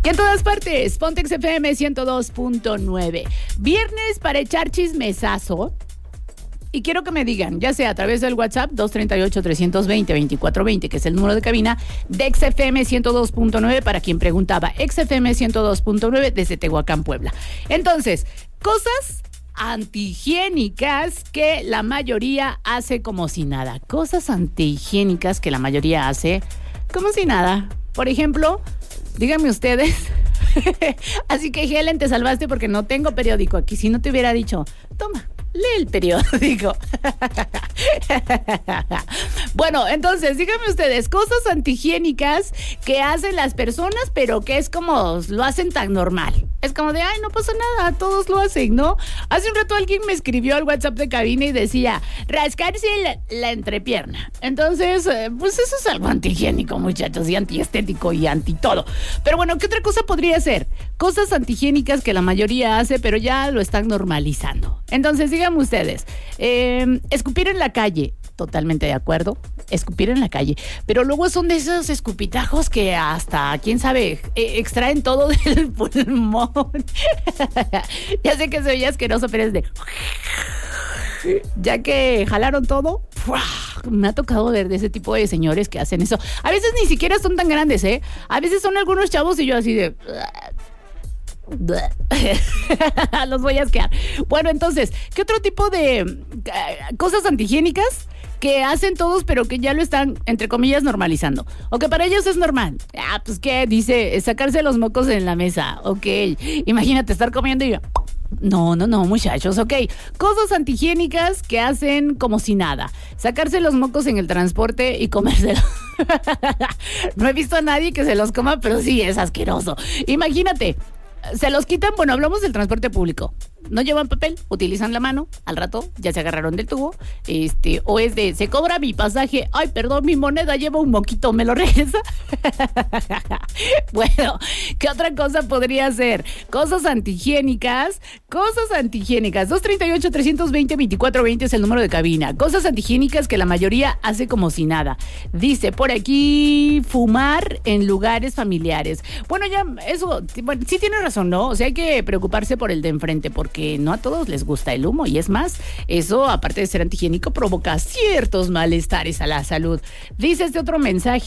Y en todas partes, Pontex FM 102.9. Viernes para echar chismesazo. Y quiero que me digan, ya sea a través del WhatsApp 238-320-2420, que es el número de cabina de XFM 102.9, para quien preguntaba, XFM 102.9 desde Tehuacán, Puebla. Entonces, cosas antihigiénicas que la mayoría hace como si nada. Cosas antihigiénicas que la mayoría hace como si nada. Por ejemplo, díganme ustedes. Así que, Helen, te salvaste porque no tengo periódico aquí. Si no te hubiera dicho, toma, lee el periódico. Bueno, entonces, díganme ustedes, cosas antihigiénicas que hacen las personas, pero que es como lo hacen tan normal. Es como de, ay, no pasa nada, todos lo hacen, ¿no? Hace un rato alguien me escribió al WhatsApp de cabina y decía, rascarse la entrepierna. Entonces, pues eso es algo antihigiénico, muchachos, y antiestético y anti todo. Pero bueno, ¿qué otra cosa podría ser? Cosas antihigiénicas que la mayoría hace, pero ya lo están normalizando. Entonces, díganme ustedes, escupir en la calle, totalmente de acuerdo, escupir en la calle, pero luego son de esos escupitajos que hasta, quién sabe, extraen todo del pulmón. Ya sé que se oye asqueroso, pero es de... Ya que jalaron todo, me ha tocado ver de ese tipo de señores que hacen eso. A veces ni siquiera son tan grandes, ¿eh? A veces son algunos chavos y yo así de... Los voy a asquear. Bueno, entonces, ¿qué otro tipo de cosas antihigiénicas que hacen todos, pero que ya lo están, entre comillas, normalizando? O que para ellos es normal. Pues, ¿qué? Dice, sacarse los mocos en la mesa. Ok, imagínate estar comiendo y... No, muchachos, ok. Cosas antihigiénicas que hacen como si nada. Sacarse los mocos en el transporte y comérselos. No he visto a nadie que se los coma, pero sí es asqueroso. Imagínate, se los quitan, bueno, hablamos del transporte público. No llevan papel, utilizan la mano, al rato ya se agarraron del tubo, o es de, se cobra mi pasaje, ay, perdón, mi moneda lleva un moquito, ¿me lo regresa? Bueno, ¿qué otra cosa podría ser? Cosas antihigiénicas, 238-320-2420 es el número de cabina. Cosas antihigiénicas que la mayoría hace como si nada. Dice por aquí, fumar en lugares familiares. Bueno, ya, eso, bueno, sí tiene razón, ¿no? O sea, hay que preocuparse por el de enfrente, porque no a todos les gusta el humo, y es más, eso, aparte de ser antihigiénico, provoca ciertos malestares a la salud. Dice este otro mensaje.